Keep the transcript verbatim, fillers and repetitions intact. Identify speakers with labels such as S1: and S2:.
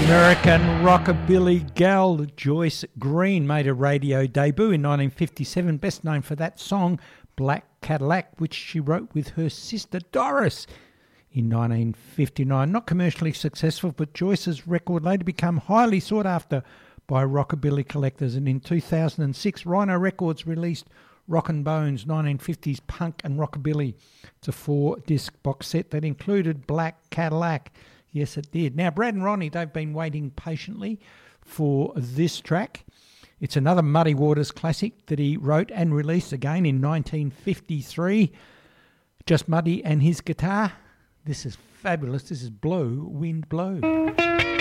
S1: American rockabilly gal Joyce Green made a radio debut in nineteen fifty-seven, best known for that song Black Cadillac, which she wrote with her sister Doris in nineteen fifty-nine. Not commercially successful, but Joyce's record later became highly sought after by rockabilly collectors, and in two thousand six Rhino Records released Rockin' Bones, nineteen fifties punk and rockabilly. It's a four-disc box set that included Black Cadillac. Yes, it did. Now, Brad and Ronnie, they've been waiting patiently for this track. It's another Muddy Waters classic that he wrote and released again in nineteen fifty-three. Just Muddy and his guitar. This is fabulous. This is Blue Wind Blow.